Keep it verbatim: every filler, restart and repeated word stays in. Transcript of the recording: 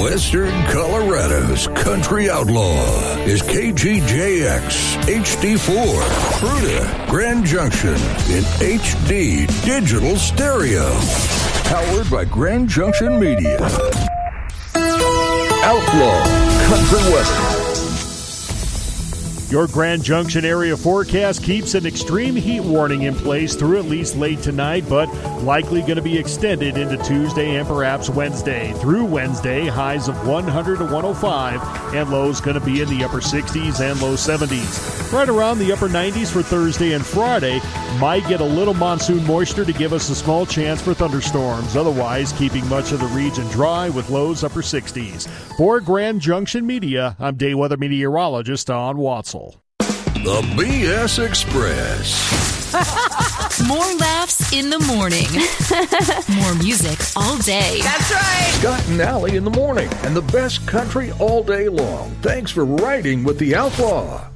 Western Colorado's country outlaw is K G J X H D four, Fruita, Grand Junction in H D digital stereo. Powered by Grand Junction Media. Outlaw Country Western. Your Grand Junction area forecast keeps an extreme heat warning in place through at least late tonight, but likely going to be extended into Tuesday and perhaps Wednesday. Through Wednesday, highs of one hundred to one oh five, and lows going to be in the upper sixties and low seventies. Right around the upper nineties for Thursday and Friday. Might get a little monsoon moisture to give us a small chance for thunderstorms. Otherwise, keeping much of the region dry with lows upper sixties. For Grand Junction Media, I'm day weather meteorologist Don Watzel. The B S Express. More laughs in the morning. More music all day. That's right. Scott and Allie in the morning, and the best country all day long. Thanks for riding with the Outlaw.